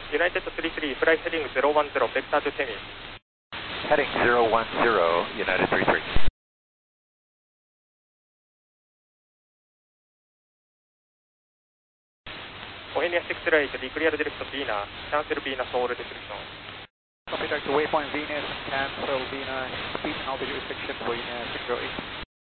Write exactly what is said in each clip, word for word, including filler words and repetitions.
United three three, flight heading zero one zero, vector to Semi. Heading zero one zero, United three three. Bohemia six zero eight, declear direct to Venus, cancel Venus all restriction. Copy direct to waypoint Venus, cancel Venus, speed and altitude restriction, Bohemia six zero eight.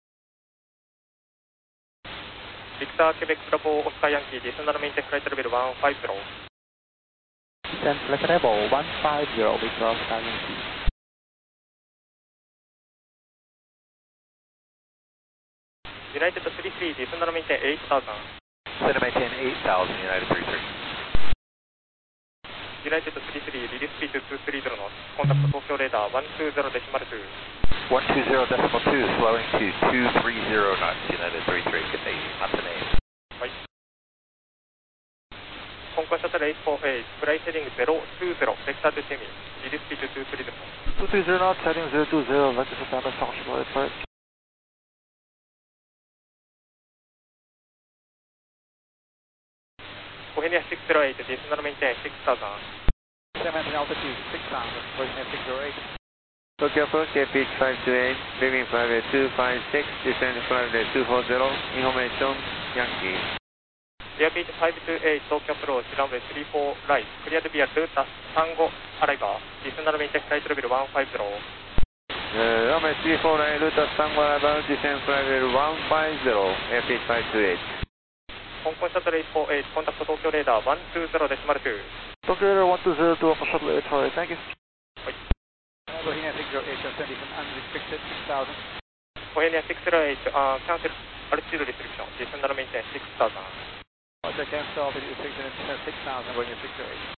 Victor Quebec Bravo Oscar Yankee, descend and maintain flight level one five zero. Descend flight level one five zero, Victor Oscar Yankee. United three three, descend and maintain eight thousand. Descend and maintain eight thousand, United three three. United three three, release speed two three zero knots, contact Tokyo radar one two zero decimal two. one two zero decimal two, slowing to two three zero knots, United three three, good day, Matsune. はい。香港シャトルeight four eight、フライヘディングゼロツーゼロ、ベクターとセミ、リリーススピードツースリーゼロ。 two three zero knots, heading zero two zero, vector September, functional approach. Bohemia six zero eight, descend and maintain six thousand. Descend altitude six thousand, Bohemia six zero eight. Tokyo approach, K P H five two eight, leaving flight two five six, descend flight two four zero, information, Yankee. Airbeat five two eight, Tokyo approach, runway three four right, cleared via Delta Tango Arriva, descend and maintain flight level one five zero. Uh, runway three four right, Delta Tango Arriva, descend flight level one five zero, K P H five two eight. 香港シャトルeight four eight、コンタクト東京レーダーone two zero decimal two。 Tokyo radar one two zero two, Alpha shuttle eight four eight, thank you. はい。 Bohemia six zero eight, descending unrestricted six thousand. Bohemia six zero eight, uh, cancel altitude restriction, descend and maintain six thousand. Roger, cancel altitude restriction, descend six thousand, Bohemia six zero eight.